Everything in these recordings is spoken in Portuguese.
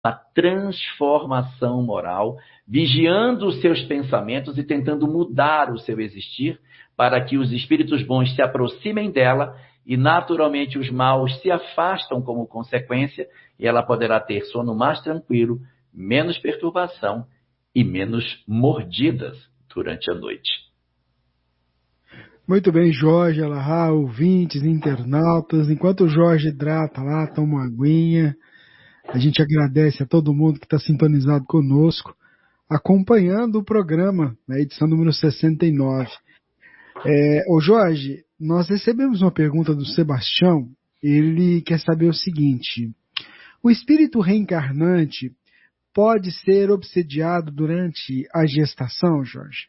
transformação moral, vigiando os seus pensamentos e tentando mudar o seu existir para que os espíritos bons se aproximem dela e, naturalmente, os maus se afastam como consequência e ela poderá ter sono mais tranquilo, menos perturbação e menos mordidas durante a noite. Muito bem, Jorge Alahá, ouvintes, internautas. Enquanto o Jorge hidrata lá, toma uma aguinha, a gente agradece a todo mundo que está sintonizado conosco, acompanhando o programa, na edição número 69. Ô Jorge, nós recebemos uma pergunta do Sebastião. Ele quer saber o seguinte: o espírito reencarnante pode ser obsediado durante a gestação, Jorge?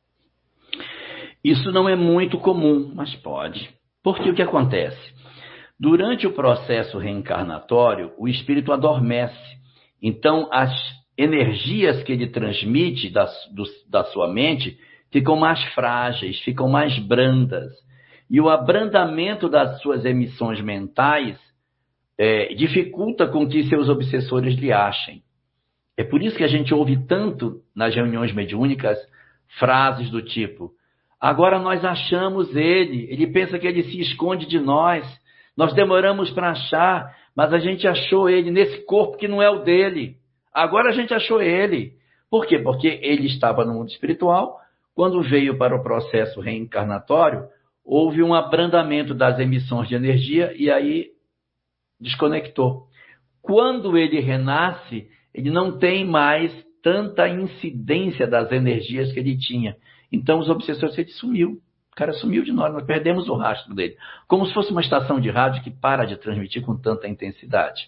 Isso não é muito comum, mas pode. Porque o que acontece? Durante o processo reencarnatório, o espírito adormece. Então, as energias que ele transmite da sua mente ficam mais frágeis, ficam mais brandas. E o abrandamento das suas emissões mentais dificulta com que seus obsessores lhe achem. É por isso que a gente ouve tanto nas reuniões mediúnicas frases do tipo: agora nós achamos ele pensa que ele se esconde de nós demoramos para achar, mas a gente achou ele nesse corpo que não é o dele. Agora a gente achou ele. Por quê? Porque ele estava no mundo espiritual, quando veio para o processo reencarnatório, houve um abrandamento das emissões de energia e aí desconectou. Quando ele renasce, ele não tem mais tanta incidência das energias que ele tinha. Então, os obsessores, ele sumiu. O cara sumiu de nós perdemos o rastro dele. Como se fosse uma estação de rádio que para de transmitir com tanta intensidade.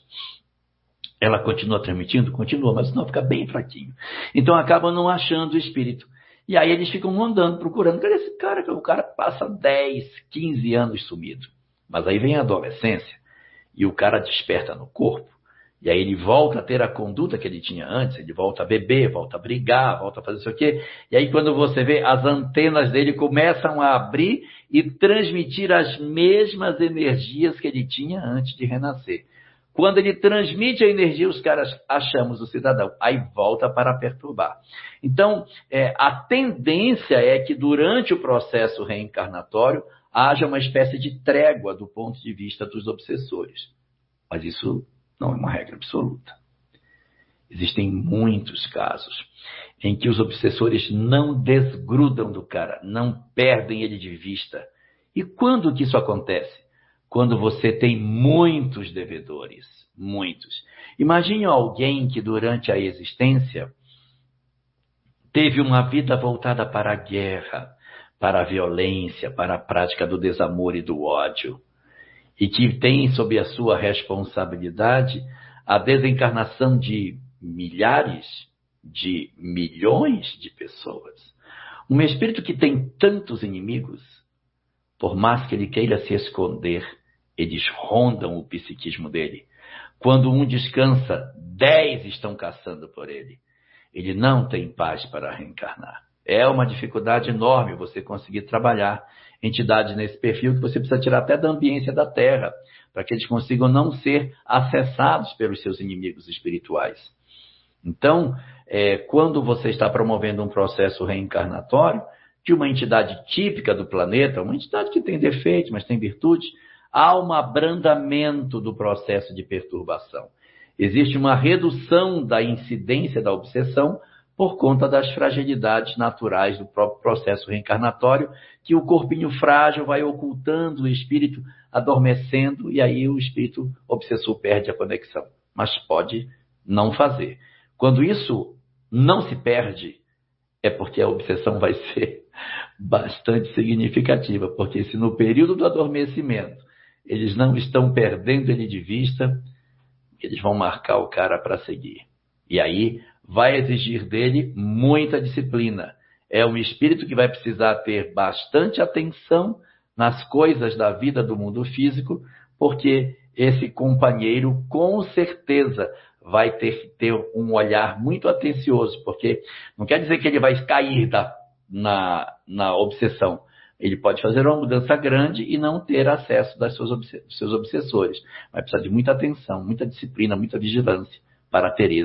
Ela continua transmitindo? Continua, mas não, fica bem fraquinho. Então, acabam não achando o espírito. E aí eles ficam andando, procurando. Cadê esse cara? O cara passa 10, 15 anos sumido. Mas aí vem a adolescência e o cara desperta no corpo. E aí ele volta a ter a conduta que ele tinha antes, ele volta a beber, volta a brigar, volta a fazer isso aqui. E aí quando você vê, as antenas dele começam a abrir e transmitir as mesmas energias que ele tinha antes de renascer. Quando ele transmite a energia, os caras achamos o cidadão. Aí volta para perturbar. Então, a tendência é que durante o processo reencarnatório haja uma espécie de trégua do ponto de vista dos obsessores. Mas isso não é uma regra absoluta. Existem muitos casos em que os obsessores não desgrudam do cara, não perdem ele de vista. E quando que isso acontece? Quando você tem muitos devedores, muitos. Imagine alguém que durante a existência teve uma vida voltada para a guerra, para a violência, para a prática do desamor e do ódio. E que tem sob a sua responsabilidade a desencarnação de milhares, de milhões de pessoas. Um espírito que tem tantos inimigos, por mais que ele queira se esconder, eles rondam o psiquismo dele. Quando um descansa, 10 estão caçando por ele. Ele não tem paz para reencarnar. É uma dificuldade enorme você conseguir trabalhar entidades nesse perfil que você precisa tirar até da ambiência da Terra, para que eles consigam não ser acessados pelos seus inimigos espirituais. Então, quando você está promovendo um processo reencarnatório de uma entidade típica do planeta, uma entidade que tem defeitos, mas tem virtudes, há um abrandamento do processo de perturbação. Existe uma redução da incidência da obsessão por conta das fragilidades naturais do próprio processo reencarnatório, que o corpinho frágil vai ocultando o espírito, adormecendo, e aí o espírito obsessor perde a conexão. Mas pode não fazer. Quando isso não se perde, é porque a obsessão vai ser bastante significativa, porque se no período do adormecimento eles não estão perdendo ele de vista, eles vão marcar o cara para seguir. E aí vai exigir dele muita disciplina. É um espírito que vai precisar ter bastante atenção nas coisas da vida do mundo físico, porque esse companheiro, com certeza, vai ter que ter um olhar muito atencioso, porque não quer dizer que ele vai cair na obsessão. Ele pode fazer uma mudança grande e não ter acesso dos seus obsessores. Vai precisar de muita atenção, muita disciplina, muita vigilância para Teresa.